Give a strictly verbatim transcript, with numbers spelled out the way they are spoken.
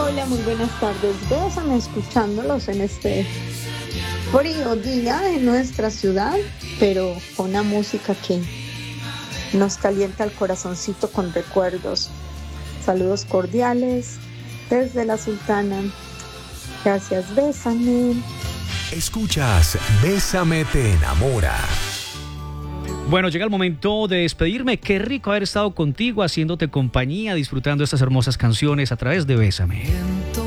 Hola, muy buenas tardes. Bésame escuchándolos en este frío día en nuestra ciudad, pero con una música que nos calienta el corazoncito con recuerdos. Saludos cordiales desde la Sultana. Gracias, Bésame. Escuchas Bésame te enamora. Bueno, llega el momento de despedirme. Qué rico haber estado contigo, haciéndote compañía, disfrutando estas hermosas canciones a través de Bésame.